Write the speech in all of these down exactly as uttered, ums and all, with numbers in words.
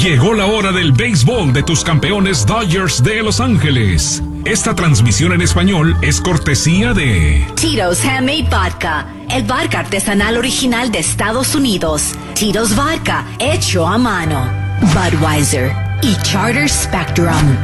Llegó la hora del béisbol de tus campeones Dodgers de Los Ángeles. Esta transmisión en español es cortesía de Tito's Handmade Vodka, el vodka artesanal original de Estados Unidos. Tito's Vodka, hecho a mano. Budweiser y Charter Spectrum.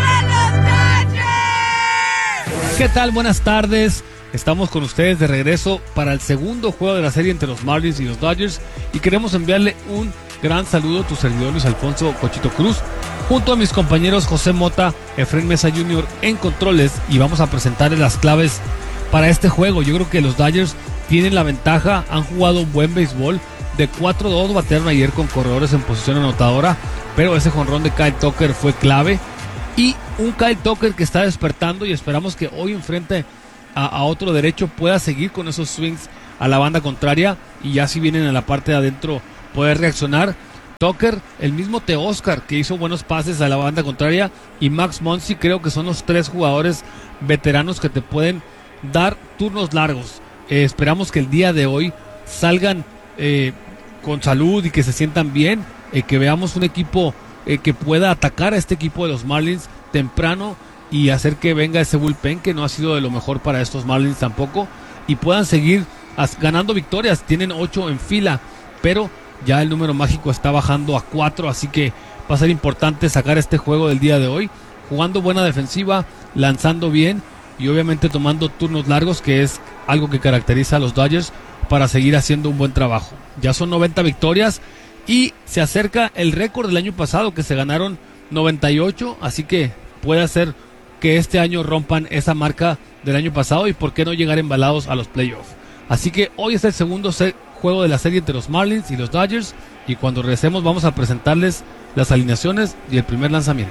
¿Qué tal? Buenas tardes. Estamos con ustedes de regreso para el segundo juego de la serie entre los Marlins y los Dodgers y queremos enviarle un gran saludo a tu servidor Luis Alfonso Cochito Cruz junto a mis compañeros José Mota, Efraín Mesa junior en controles, y vamos a presentarles las claves para este juego. Yo creo que los Dodgers tienen la ventaja, han jugado un buen béisbol. De cuatro dos batearon ayer con corredores en posición anotadora, pero ese jonrón de Kyle Tucker fue clave, y un Kyle Tucker que está despertando y esperamos que hoy enfrente a, a otro derecho pueda seguir con esos swings a la banda contraria, y ya si vienen a la parte de adentro poder reaccionar. Tucker, el mismo Teoscar que hizo buenos pases a la banda contraria, y Max Muncy, creo que son los tres jugadores veteranos que te pueden dar turnos largos. Eh, esperamos que el día de hoy salgan eh, con salud y que se sientan bien, eh, que veamos un equipo eh, que pueda atacar a este equipo de los Marlins temprano y hacer que venga ese bullpen que no ha sido de lo mejor para estos Marlins tampoco, y puedan seguir as- ganando victorias. Tienen ocho en fila, pero ya el número mágico está bajando a cuatro, así que va a ser importante sacar este juego del día de hoy, jugando buena defensiva, lanzando bien y obviamente tomando turnos largos, que es algo que caracteriza a los Dodgers, para seguir haciendo un buen trabajo. Ya son noventa victorias y se acerca el récord del año pasado, que se ganaron noventa y ocho, así que puede ser que este año rompan esa marca del año pasado y por qué no llegar embalados a los playoffs. Así que hoy es el segundo set juego de la serie entre los Marlins y los Dodgers, y cuando regresemos vamos a presentarles las alineaciones y el primer lanzamiento.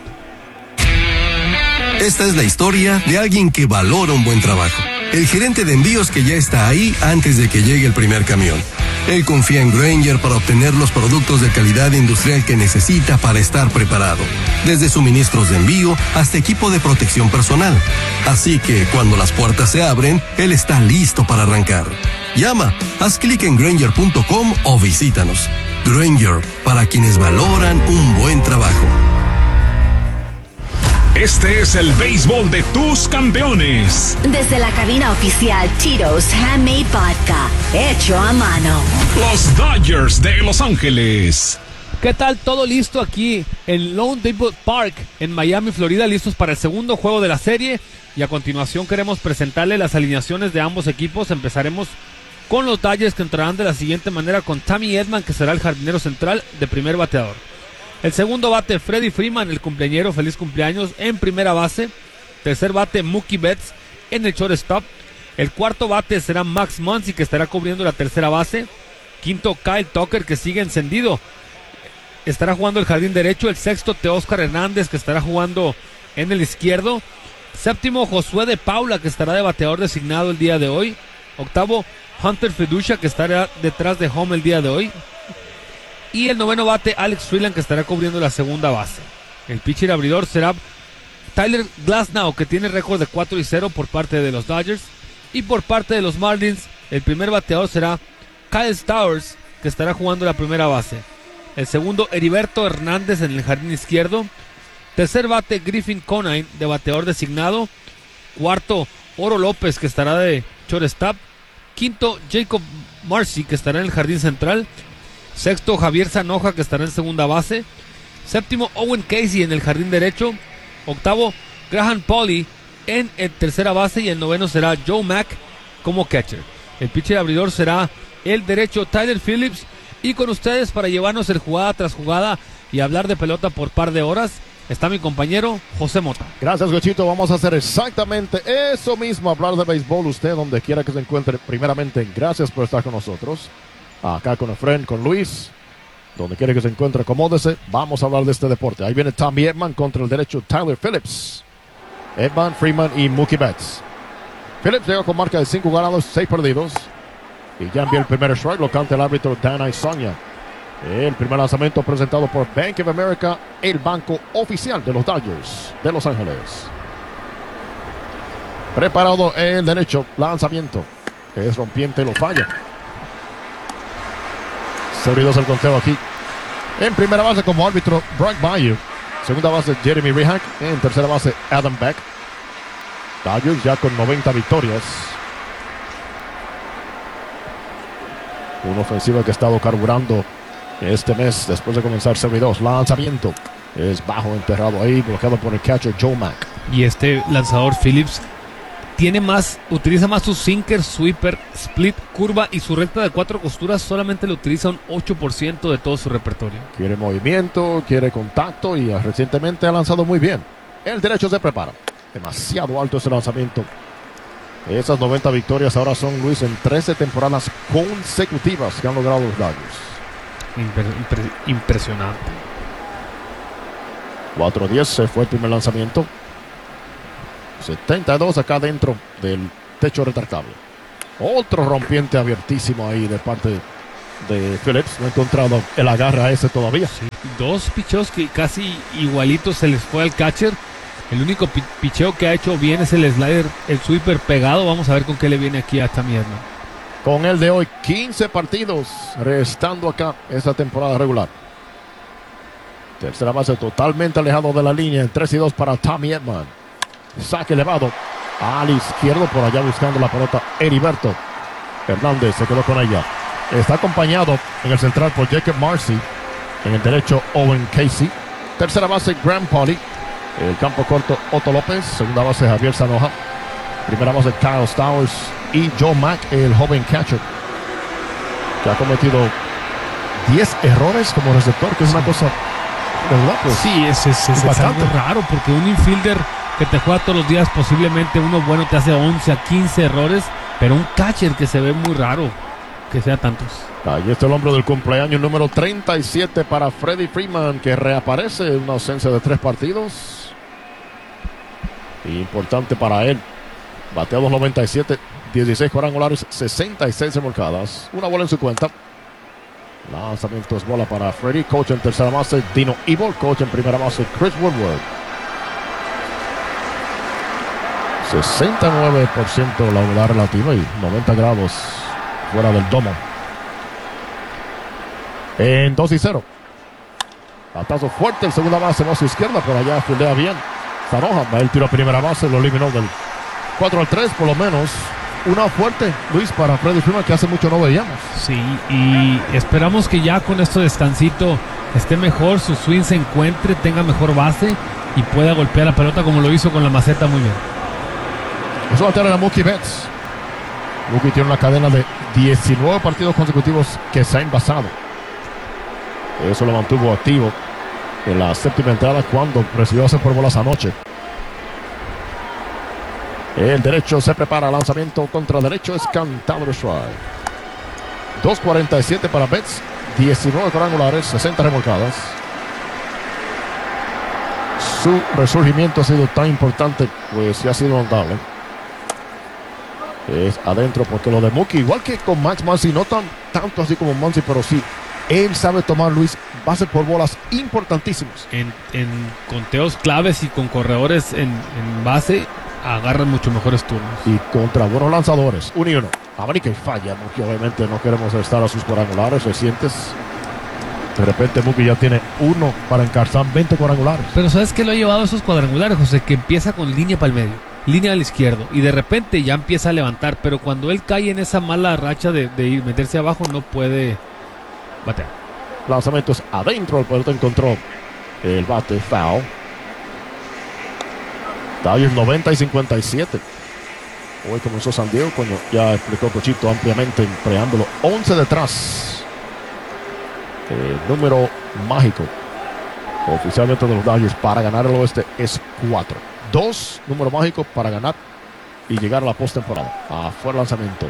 Esta es la historia de alguien que valora un buen trabajo. El gerente de envíos que ya está ahí antes de que llegue el primer camión. Él confía en Grainger para obtener los productos de calidad industrial que necesita para estar preparado. Desde suministros de envío hasta equipo de protección personal. Así que cuando las puertas se abren, él está listo para arrancar. Llama, haz clic en Grainger punto com o visítanos. Grainger, para quienes valoran un buen trabajo. Este es el béisbol de tus campeones. Desde la cabina oficial Tito's Handmade Vodka, hecho a mano. Los Dodgers de Los Ángeles. ¿Qué tal? Todo listo aquí en Lone Depot Park en Miami, Florida, listos para el segundo juego de la serie, y a continuación queremos presentarle las alineaciones de ambos equipos. Empezaremos con los Dodgers, que entrarán de la siguiente manera con Tommy Edman, que será el jardinero central de primer bateador. El segundo bate, Freddie Freeman, el cumpleañero, feliz cumpleaños, en primera base. Tercer bate, Mookie Betts en el shortstop. El cuarto bate será Max Muncy, que estará cubriendo la tercera base. Quinto, Kyle Tucker, que sigue encendido, estará jugando el jardín derecho. El sexto, Teoscar Hernández, que estará jugando en el izquierdo. Séptimo, Josué de Paula, que estará de bateador designado el día de hoy. Octavo, Hunter Fiducia, que estará detrás de home el día de hoy. Y el noveno bate, Alex Freeland, que estará cubriendo la segunda base. El pitcher abridor será Tyler Glasnow, que tiene récord de cuatro y cero por parte de los Dodgers. Y por parte de los Marlins, el primer bateador será Kyle Stowers, que estará jugando la primera base. El segundo, Heriberto Hernández en el jardín izquierdo. Tercer bate, Griffin Conine, de bateador designado. Cuarto, Oro López, que estará de shortstop. Quinto, Jacob Marcy, que estará en el jardín central. Sexto, Javier Zanoja, que estará en segunda base. Séptimo, Owen Casey en el jardín derecho. Octavo, Graham Pauley en el tercera base. Y el noveno será Joe Mack como catcher. El pitcher abridor será el derecho, Tyler Phillips. Y con ustedes, para llevarnos el jugada tras jugada y hablar de pelota por par de horas, está mi compañero José Mota. Gracias, Gochito. Vamos a hacer exactamente eso mismo, hablar de béisbol. Usted, donde quiera que se encuentre, primeramente, gracias por estar con nosotros. Acá con Efren, con Luis, donde quiera que se encuentre, acomódese. Vamos a hablar de este deporte. Ahí viene Tommy Edman contra el derecho, Tyler Phillips. Edman, Freeman y Mookie Betts. Phillips llega con marca de cinco ganados, seis perdidos. Y ya envía el primer strike, lo canta el árbitro Danny Sonia. El primer lanzamiento presentado por Bank of America, el banco oficial de los Dodgers de Los Ángeles. Preparado el derecho, lanzamiento. Es rompiente, lo falla. Seguidos el conteo aquí. En primera base como árbitro, Brock Bayou. Segunda base, Jeremy Rehak. En tercera base, Adam Beck. Dodgers ya con noventa victorias. Una ofensiva que ha estado carburando este mes después de comenzar cero y dos. Lanzamiento es bajo, enterrado ahí, bloqueado por el catcher Joe Mack. Y este lanzador Phillips tiene más, utiliza más su sinker, sweeper, split, curva y su recta de cuatro costuras solamente lo utiliza un ocho por ciento de todo su repertorio. Quiere movimiento, quiere contacto y recientemente ha lanzado muy bien. El derecho se prepara. Demasiado alto ese lanzamiento. Esas noventa victorias ahora son, Luis, en trece temporadas consecutivas que han logrado los Dodgers. Impre- impre- impresionante. cuatro diez se fue el primer lanzamiento. setenta y dos acá dentro del techo retractable. Otro rompiente abiertísimo ahí de parte de Phillips. No he encontrado el agarre a ese todavía. Sí. Dos picheos que casi igualitos se les fue al catcher. El único pi- picheo que ha hecho bien es el slider, el sweeper pegado. Vamos a ver con qué le viene aquí a Tommy Edman. Con el de hoy, quince partidos restando acá esta temporada regular. Tercera base totalmente alejado de la línea. En tres y dos para Tommy Edman. Saque elevado al izquierdo, por allá buscando la pelota Heriberto Hernández. Se quedó con ella. Está acompañado en el central por Jacob Marcy. En el derecho, Owen Casey. Tercera base, Graham Pauley. El campo corto, Otto López. Segunda base, Javier Sanoja. Primera base, Kyle Stowers. Y Joe Mack, el joven catcher, que ha cometido diez errores como receptor, que es una cosa, ¿verdad? Pues, Sí, es, es, es, es algo raro porque un infielder que te juega todos los días, posiblemente uno bueno te hace once a quince errores, pero un catcher que se ve muy raro que sea tantos. Ahí está el hombro del cumpleaños número treinta y siete para Freddie Freeman, que reaparece en una ausencia de tres partidos. Importante para él. Bateados noventa y siete, dieciséis cuadrangulares, sesenta y seis remolcadas. Una bola en su cuenta. Lanzamiento es bola para Freddie. Coach en tercera base, Dino Evil. Coach en primera base, Chris Woodward. sesenta y nueve por ciento la humedad relativa y noventa grados fuera del domo. En dos y cero. Batazo fuerte en segunda base, base izquierda. Por allá fildea bien Sanoja. Va el tiro a primera base. Lo eliminó del cuatro al tres, por lo menos. Una fuerte, Luis, para Freddie Freeman, que hace mucho no veíamos. Sí, y esperamos que ya con este descansito esté mejor, su swing se encuentre, tenga mejor base y pueda golpear la pelota como lo hizo con la maceta muy bien. Eso va a tener a Mookie Betts. Mookie tiene una cadena de diecinueve partidos consecutivos que se ha envasado. Eso lo mantuvo activo en la séptima entrada cuando recibió hace por bolas anoche. El derecho se prepara, lanzamiento contra derecho, es cantado de strike. dos cuarenta y siete para Betts, diecinueve cuadrangulares, sesenta remolcadas. Su resurgimiento ha sido tan importante, pues ya ha sido notable. Es adentro porque lo de Mookie, igual que con Max Muncy, no tan, tanto así como Muncy, pero sí, él sabe tomar, Luis, bases por bolas importantísimas. En, en conteos claves y con corredores en, en base, agarran mucho mejores turnos. Y contra buenos lanzadores, uno y uno. América y falla, Mookie, obviamente no queremos estar a sus cuadrangulares recientes. De repente Mookie ya tiene uno para encarzar veinte cuadrangulares. Pero ¿sabes qué lo ha llevado a esos cuadrangulares, José? Que empieza con línea para el medio, línea al izquierdo, y de repente ya empieza a levantar, pero cuando él cae en esa mala racha de, de ir, meterse abajo, no puede batear. Lanzamientos adentro, el pelota encontró el bate, foul. Dodgers noventa y cincuenta y siete. Hoy comenzó San Diego, cuando ya explicó Cochito ampliamente en preámbulo. once detrás. El número mágico oficialmente de los Dodgers para ganar el oeste es cuatro. Dos número mágico para ganar y llegar a la postemporada. Afuera lanzamiento.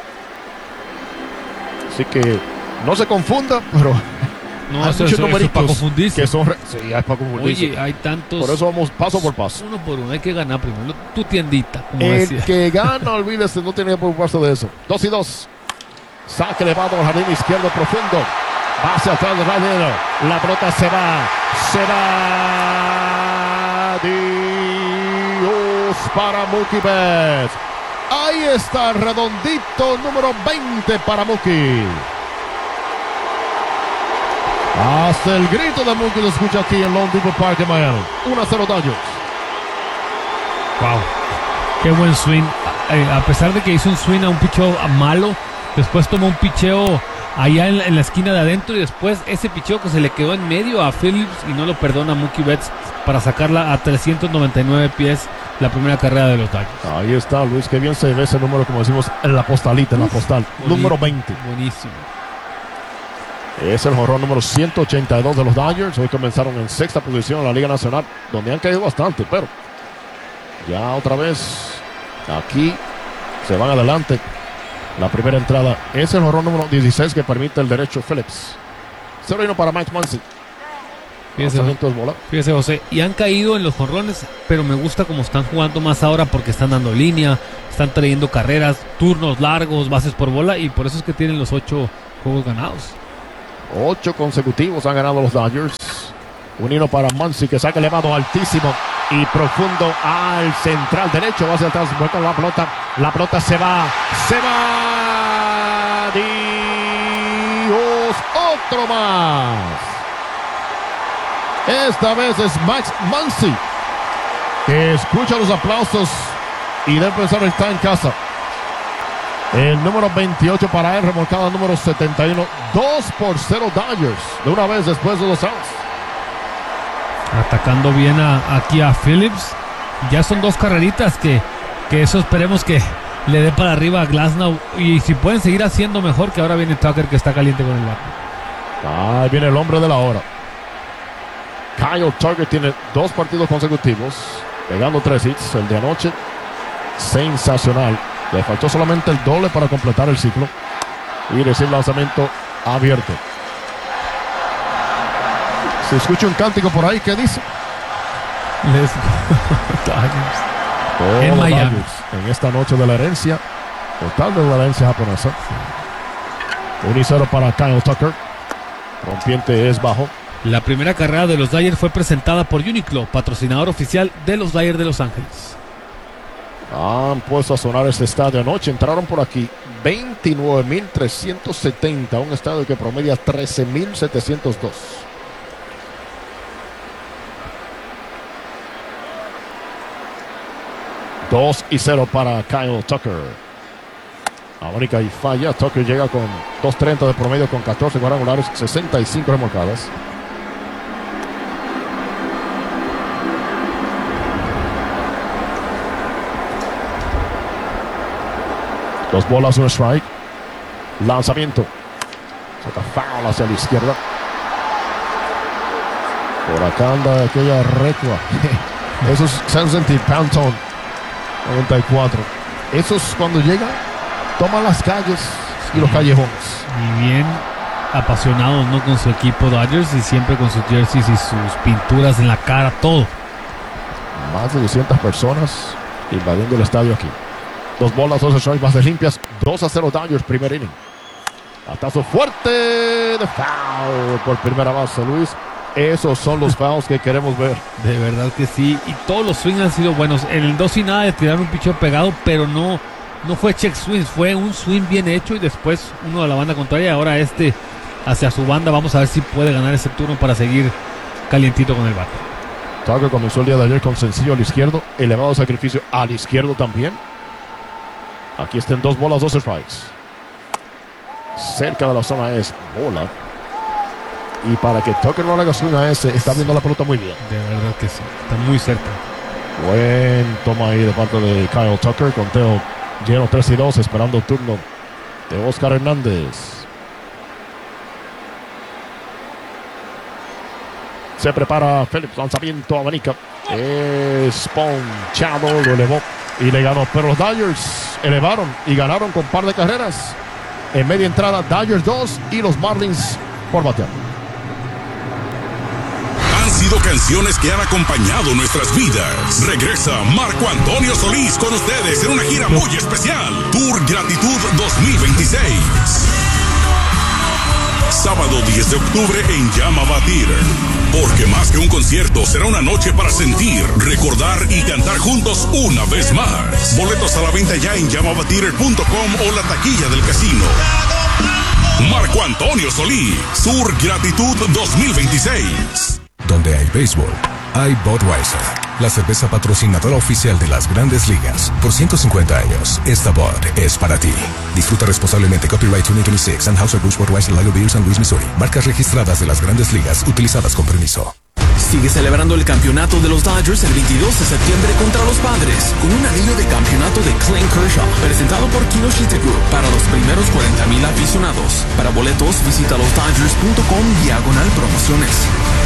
Así que no se confunda, pero No, hay eso, muchos eso, eso numeritos para confundirse. que son re- sí, hay para confundirse. Oye, hay tantos. Por eso vamos paso por paso. Uno por uno, hay que ganar primero. Tu tiendita, como El decía. que gana, olvídese, no tiene que preocuparse de eso. Dos y dos. Saque elevado al jardín izquierdo profundo. Base atrás de Ryan. La pelota se va. Se va. Dios para Mookie Betts. Ahí está el redondito número veinte para Mookie. Hasta el grito de Mookie lo escucha aquí en Lone Depot Park en Miami. uno a cero Dodgers. Wow, qué buen swing. Eh, a pesar de que hizo un swing a un picheo malo, después tomó un picheo allá en la, en la esquina de adentro y después ese picheo que se le quedó en medio a Phillips y no lo perdona Mookie Betts para sacarla a trescientos noventa y nueve pies la primera carrera de los Dodgers. Ahí está, Luis, qué bien se ve ese número, como decimos, en la postalita, en la postal. Bonito, número veinte. Buenísimo. Es el jonrón número ciento ochenta y dos de los Dodgers. Hoy comenzaron en sexta posición en la Liga Nacional, donde han caído bastante, pero ya otra vez aquí se van adelante. La primera entrada es el jonrón número dieciséis que permite el derecho Phillips. cero uno para Mike Muncy. Fíjese, Lanzamiento es bola. fíjese, José, y han caído en los jonrones, pero me gusta cómo están jugando más ahora porque están dando línea, están trayendo carreras, turnos largos, bases por bola y por eso es que tienen los ocho juegos ganados. Ocho consecutivos han ganado los Dodgers. Un hino para Muncy que saca elevado altísimo y profundo al central derecho. Va hacia atrás, vuelta la pelota. La pelota se va. Se va. Dios, otro más. Esta vez es Max Muncy, que escucha los aplausos y debe pensar que está en casa. El número veintiocho para él, remolcada número setenta y uno. dos por cero Dodgers. De una vez después de los outs. Atacando bien a, aquí a Phillips. Ya son dos carreritas que, que eso esperemos que le dé para arriba a Glasnow. Y si pueden seguir haciendo mejor, que ahora viene Tucker que está caliente con el bate. Ahí viene el hombre de la hora. Kyle Tucker tiene dos partidos consecutivos, pegando tres hits. El de anoche, sensacional. Le faltó solamente el doble para completar el ciclo y recibe lanzamiento abierto. Se escucha un cántico por ahí, ¿qué dice? Let's go Dodgers. Todos En los Miami. Dodgers en esta noche de la herencia total de la herencia japonesa. uno y cero para Kyle Tucker. Rompiente es bajo. La primera carrera de los Dodgers fue presentada por Uniqlo, patrocinador oficial de los Dodgers de Los Ángeles. Han puesto a sonar este estadio anoche. Entraron por aquí veintinueve mil trescientos setenta. Un estadio que promedia trece mil setecientos dos. dos y cero para Kyle Tucker. Abanica y falla. Tucker llega con dos treinta de promedio con catorce cuadrangulares, sesenta y cinco remolcadas. Dos bolas, un strike. Lanzamiento. Saca foul hacia la izquierda. Por acá anda aquella recua. Eso es Sensitive Pantone noventa y cuatro. Esos cuando llegan, toman las calles y los callejones. Y bien apasionados, ¿no? Con su equipo Dodgers y siempre con sus jerseys y sus pinturas en la cara, todo. Más de doscientas personas invadiendo el estadio aquí. Dos bolas, dos strikes, bases limpias. dos a cero Dodgers, primer inning. Atazo fuerte de foul por primera base, Luis. Esos son los fouls que queremos ver. De verdad que sí. Y todos los swings han sido buenos. En el dos y nada de tirar un picheo pegado, pero no, no fue check swing. Fue un swing bien hecho y después uno a la banda contraria. Y ahora este hacia su banda. Vamos a ver si puede ganar ese turno para seguir calientito con el bate. Tucker comenzó el día de ayer con sencillo al izquierdo. Elevado sacrificio al izquierdo también. Aquí están dos bolas, dos strikes. Cerca de la zona es bola. Y para que Tucker no le haga swing a ese, está viendo la pelota muy bien. De verdad que sí. Está muy cerca. Buen toma ahí de parte de Kyle Tucker. Conteo lleno tres y dos, esperando el turno de Oscar Hernández. Se prepara Phillips, lanzamiento, abanica. Es ponchado, lo elevó y le ganó. Pero los Dodgers elevaron y ganaron con par de carreras. En media entrada, Dodgers dos y los Marlins por batear. Han sido canciones que han acompañado nuestras vidas. Regresa Marco Antonio Solís con ustedes en una gira muy especial. Tour Gratitud dos mil veintiséis. Sábado diez de octubre en Yamava Theater. Porque más que un concierto, será una noche para sentir, recordar y cantar juntos una vez más. Boletos a la venta ya en yamava theater punto com o la taquilla del casino. Marco Antonio Solís, Sur Gratitud dos mil veintiséis. Donde hay béisbol, hay Budweiser, la cerveza patrocinadora oficial de las Grandes Ligas. Por ciento cincuenta años, esta Bud es para ti. Disfruta responsablemente. Copyright dos mil veintiséis. Anheuser-Busch Budweiser Lager Beer, San Luis, Missouri. Marcas registradas de las Grandes Ligas, utilizadas con permiso. Sigue celebrando el campeonato de los Dodgers el veintidós de septiembre contra los Padres con un anillo de campeonato de Clayton Kershaw presentado por Kinoshita Group para los primeros cuarenta mil aficionados. Para boletos visita los dodgers punto com diagonal promociones.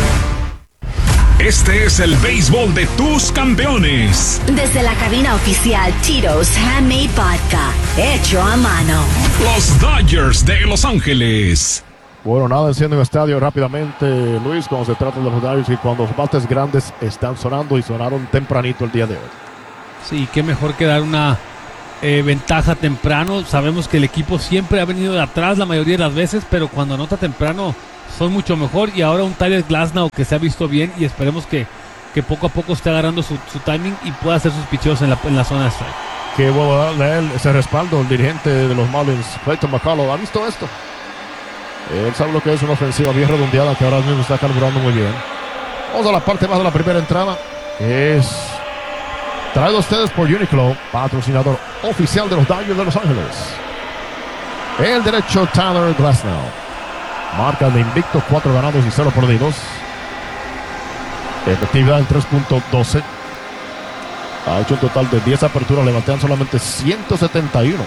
Este es el béisbol de tus campeones. Desde la cabina oficial Tito's Handmade Vodka, hecho a mano. Los Dodgers de Los Ángeles. Bueno, nada enciende un estadio rápidamente, Luis, cuando se trata de los Dodgers y cuando los bates grandes están sonando y sonaron tempranito el día de hoy. Sí, qué mejor que dar una eh, ventaja temprano. Sabemos que el equipo siempre ha venido de atrás la mayoría de las veces, pero cuando anota temprano son mucho mejor. Y ahora un Tyler Glasnow que se ha visto bien y esperemos que, que poco a poco esté agarrando su, su timing y pueda hacer sus picheos en la, en la zona de strike. Qué bueno darle a él ese respaldo, el dirigente de los Marlins, Clayton McCullough. ¿Ha visto esto? Él sabe lo que es una ofensiva bien redondeada que ahora mismo está carburando muy bien. Vamos a la parte más de la primera entrada. Es traído a ustedes por Uniqlo, patrocinador oficial de los Dodgers de Los Ángeles. El derecho Tyler Glasnow. Marca de invicto, cuatro ganados y cero perdidos. Efectividad en tres punto doce. Ha hecho un total de diez aperturas, le batean solamente ciento setenta y uno.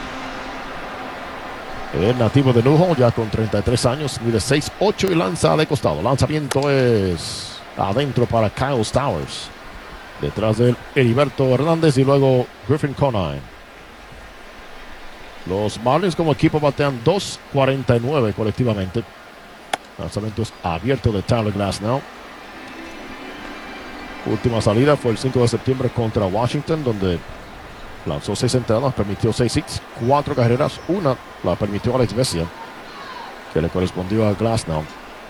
El nativo de lujo, ya con treinta y tres años, mide seis ocho y lanza de costado. Lanzamiento es adentro para Kyle Stowers. Detrás de él, Heriberto Hernández y luego Griffin Conine. Los Marlins como equipo batean dos cuarenta y nueve colectivamente. Lanzamiento es abierto de Tyler Glasnow. Última salida fue el cinco de septiembre contra Washington, donde lanzó seis entradas, permitió seis hits, cuatro carreras, una la permitió Alex Vesia, que le correspondió a Glasnow.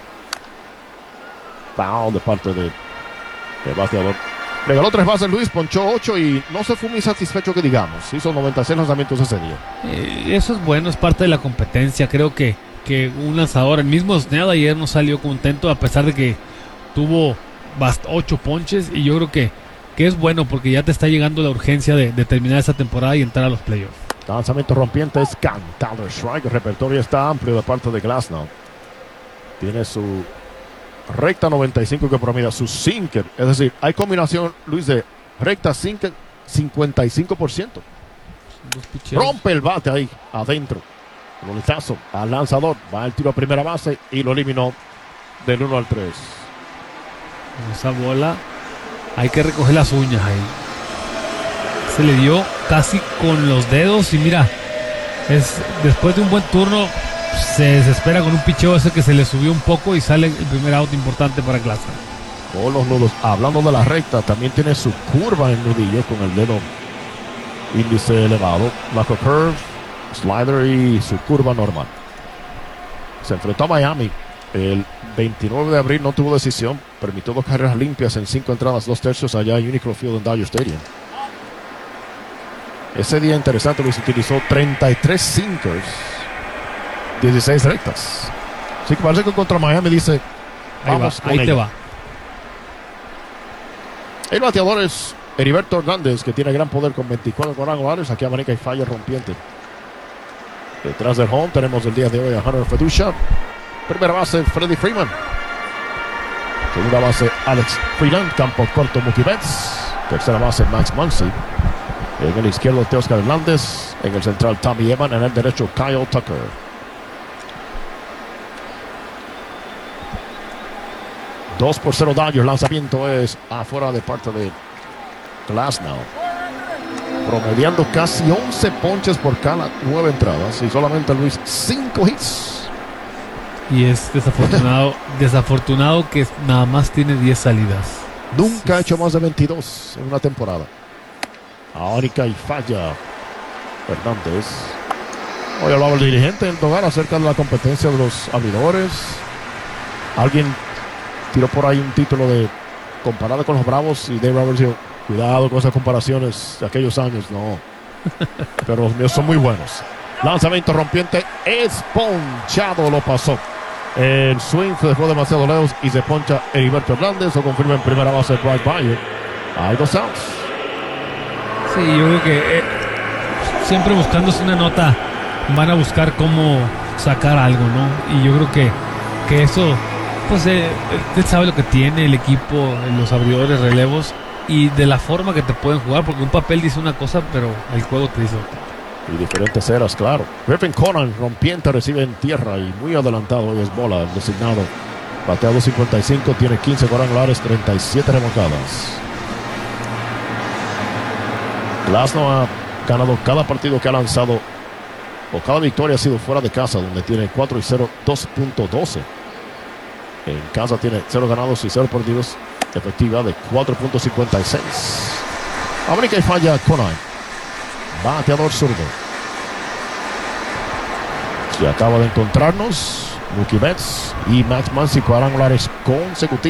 Foul de parte de, de bateador. Regaló tres bases Luis, ponchó ocho y no se fue muy satisfecho que digamos. Hizo noventa y seis lanzamientos ese día. Eh, eso es bueno, es parte de la competencia. Creo que, que un lanzador, el mismo Snell ayer no salió contento a pesar de que tuvo ocho ponches, y yo creo que, que es bueno porque ya te está llegando la urgencia de, de terminar esa temporada y entrar a los playoffs. Lanzamiento rompiente es cantado strike. El repertorio está amplio de parte de Glasnow. Tiene su recta noventa y cinco que promedia, su sinker. Es decir, hay combinación, Luis, de recta sinker cincuenta y cinco por ciento. Rompe el bate ahí adentro. Boletazo al lanzador. Va el tiro a primera base y lo eliminó del uno al tres. Esa bola hay que recoger las uñas ahí. Se le dio casi con los dedos y mira, es después de un buen turno se desespera con un picheo ese que se le subió un poco y sale el primer out importante para Glasnow. Con los nudos, hablando de la recta, también tiene su curva en nudillo con el dedo índice elevado, bajo curve, slider y su curva normal. Se enfrentó a Miami el veintinueve de abril, no tuvo decisión, permitió dos carreras limpias en cinco entradas, dos tercios allá en Uniqlo Field en Dodger Stadium. Ese día interesante, Luis, utilizó treinta y tres sinkers, dieciséis rectas. Así que parece que contra Miami dice, vamos, ahí, va, ahí te va. El bateador es Heriberto Hernández, que tiene gran poder con veinticuatro cuadrangulares. Aquí Amanica y falla rompiente. Detrás del home tenemos el día de hoy a Hunter Fedusha. Primera base, Freddie Freeman. Segunda base, Alex Freeland. Campo corto, Mookie Betts. Tercera base, Max Muncy. En el izquierdo, Teoscar Hernández. En el central, Tommy Edman. En el derecho, Kyle Tucker. dos por cero Dodgers. Lanzamiento es afuera de parte de Glasnow. Promediando casi once ponches por cada nueve entradas. Y solamente, Luis, cinco hits. Y es desafortunado, desafortunado que nada más tiene diez salidas. Nunca sí, ha hecho más de veintidós en una temporada. Ahorita y falla Hernández. Hoy hablaba el dirigente del hogar acerca de la competencia de los abridores. Alguien tiró por ahí un título de comparado con los Bravos y Dave Roberts dijo, cuidado con esas comparaciones de aquellos años. No, pero los míos son muy buenos. Lanzamiento rompiente, es ponchado, lo pasó. El swing se dejó demasiado lejos y se poncha Heriberto Hernández. Lo confirma en primera base Bryce Bayer. Hay dos outs. Sí, yo creo que eh, siempre buscándose una nota van a buscar cómo sacar algo, ¿no? Y yo creo que, que eso, pues eh, él sabe lo que tiene el equipo, los abridores, relevos y de la forma que te pueden jugar, porque un papel dice una cosa, pero el juego te dice otra. Y diferentes eras, claro. Griffin Conant, rompiente, recibe en tierra y muy adelantado. Hoy es bola, el designado. Bateado cincuenta y cinco, tiene quince cuadrangulares, treinta y siete remolcadas. Glasnow ha ganado cada partido que ha lanzado, o cada victoria ha sido fuera de casa, donde tiene cuatro y cero, dos punto doce. En casa tiene cero ganados y cero perdidos, efectiva de cuatro punto cincuenta y seis. Abrica y falla Conant. Bateador zurdo. Se acaba de encontrarnos Mookie Betts y Max Muncy, cuadrangulares consecutivos.